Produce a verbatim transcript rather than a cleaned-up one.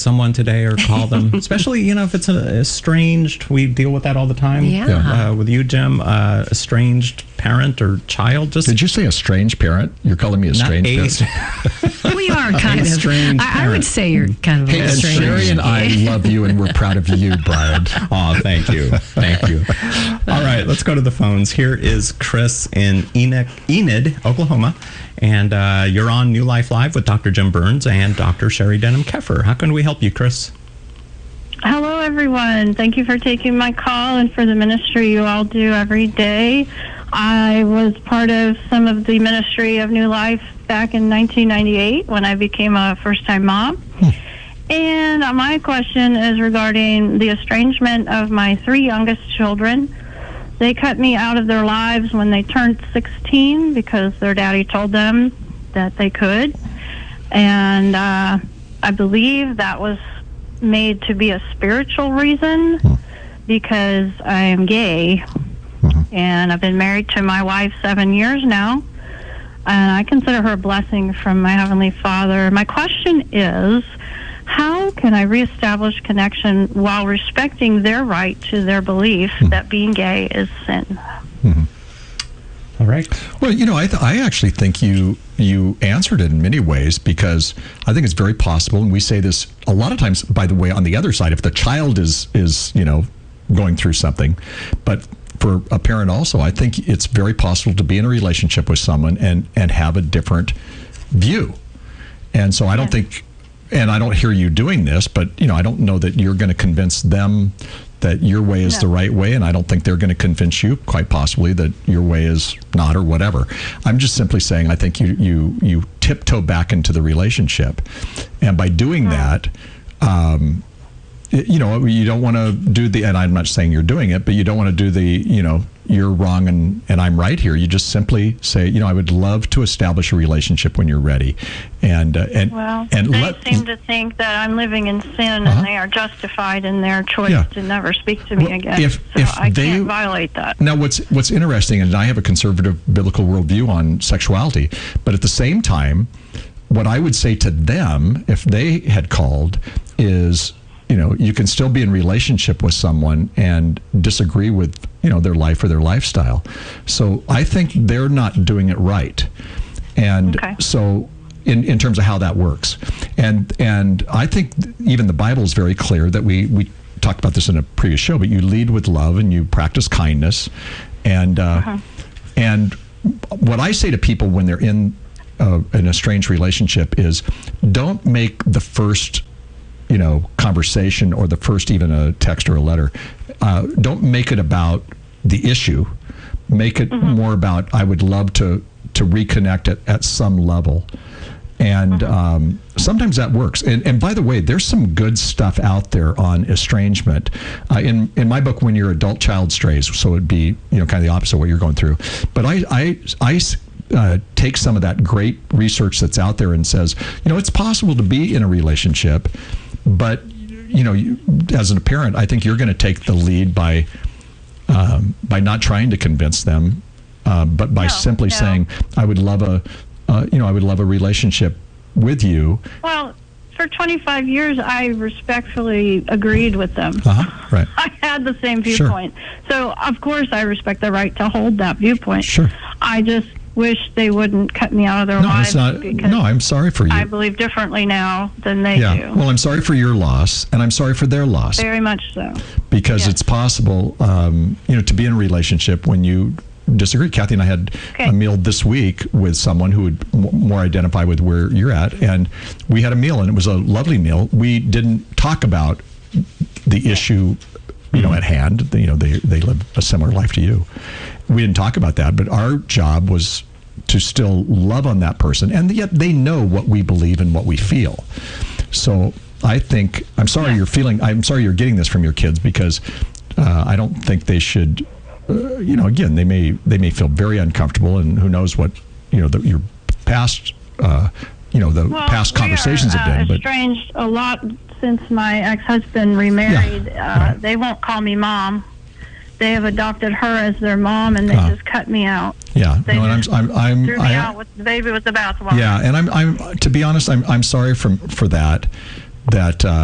someone today or call them, especially, you know, if it's a, estranged. We deal with that all the time. Yeah. Uh, with you, Jim, uh, estranged parent or child. Just Did you say a strange parent? You're calling me a not strange a, parent? We are kind A of. strange I, I parent. would say you're kind of Hey, a and strange. Sherry and I love you, and we're proud of you, Brian. Oh, thank you. Thank you. All right, let's go to the phones. Here is Chris in Enid, Enid Oklahoma. And uh, you're on New Life Live with Doctor Jim Burns and Doctor Sherry Denham-Keffer. How can we help you, Chris? Hello, everyone. Thank you for taking my call and for the ministry you all do every day. I was part of some of the ministry of New Life back in nineteen ninety-eight when I became a first-time mom. Hmm. And uh, my question is regarding the estrangement of my three youngest children. They cut me out of their lives when they turned sixteen because their daddy told them that they could. And uh, I believe that was made to be a spiritual reason hmm. because I am gay. Mm-hmm. And I've been married to my wife seven years now. And I consider her a blessing from my Heavenly Father. My question is, how can I reestablish connection while respecting their right to their belief mm-hmm. that being gay is sin? Mm-hmm. All right. Well, you know, I th- I actually think you you answered it in many ways, because I think it's very possible, and we say this a lot of times, by the way, on the other side, if the child is, is you know, going through something, but for a parent also, I think it's very possible to be in a relationship with someone and, and have a different view. And so I don't yeah. think... And I don't hear you doing this, but, you know, I don't know that you're going to convince them that your way is no. the right way, and I don't think they're going to convince you, quite possibly, that your way is not, or whatever. I'm just simply saying I think you you, you tiptoe back into the relationship. And by doing that, um, you know, you don't want to do the, and I'm not saying you're doing it, but you don't want to do the, you know, you're wrong and, and I'm right here. You just simply say, you know, I would love to establish a relationship when you're ready. And uh, and well, and they let, seem to think that I'm living in sin, uh-huh. and they are justified in their choice yeah. to never speak to me well, again. If, so if I they, can't violate that. Now, what's what's interesting, and I have a conservative biblical worldview on sexuality, but at the same time, what I would say to them if they had called is, you know, you can still be in relationship with someone and disagree with, you know, their life or their lifestyle. So I think they're not doing it right. And okay. so in, in terms of how that works. And and I think even the Bible is very clear that we, we talked about this in a previous show, but you lead with love and you practice kindness. And, uh, uh-huh. and what I say to people when they're in uh, an estranged relationship is, don't make the first you know, conversation or the first even a text or a letter, uh, don't make it about the issue. Make it mm-hmm. more about, I would love to to reconnect at, at some level. And mm-hmm. um, sometimes that works. And, and by the way, there's some good stuff out there on estrangement. Uh, in in my book, When Your Adult Child Strays, so it'd be, you know, kind of the opposite of what you're going through. But I I I uh, take some of that great research that's out there and says, you know, it's possible to be in a relationship, but, you know, you, as a parent, I think you're going to take the lead by um, by not trying to convince them, uh, but by no, simply no. saying, "I would love a, uh, you know, I would love a relationship with you." Well, for twenty-five years, I respectfully agreed with them. Uh-huh, right. I had the same viewpoint, sure. so of course I respect the right to hold that viewpoint. Sure. I just wish they wouldn't cut me out of their no, lives. It's not, because no, I'm sorry for you. I believe differently now than they yeah. do. Well, I'm sorry for your loss, and I'm sorry for their loss. Very much so. Because yes. it's possible, um, you know, to be in a relationship when you disagree. Kathy and I had okay. a meal this week with someone who would m- more identify with where you're at, and we had a meal, and it was a lovely meal. We didn't talk about the issue, you know, at hand. You know, they they live a similar life to you. We didn't talk about that, but our job was to still love on that person, and yet they know what we believe and what we feel. So I think, I'm sorry yeah. you're feeling, I'm sorry you're getting this from your kids, because uh, I don't think they should, uh, you know, again, they may they may feel very uncomfortable, and who knows what, you know, the, your past, uh, you know, the well, past conversations we are, have been. Uh, but estranged a lot since my ex-husband remarried. Yeah. Uh, Right. They won't call me mom. They have adopted her as their mom, and they Uh, just cut me out. Yeah, They no, and just I'm, I'm, I'm, threw me I, out with the baby with the bathwater. yeah, and I'm, I'm, to be honest, I'm, I'm sorry for for that. That. Uh,